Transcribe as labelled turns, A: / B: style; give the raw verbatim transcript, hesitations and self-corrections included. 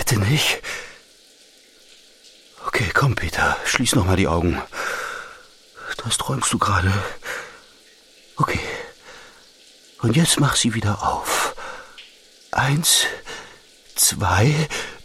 A: Warte nicht. Okay, komm, Peter, schließ noch mal die Augen. Das träumst du gerade. Okay. Und jetzt mach sie wieder auf. Eins, zwei,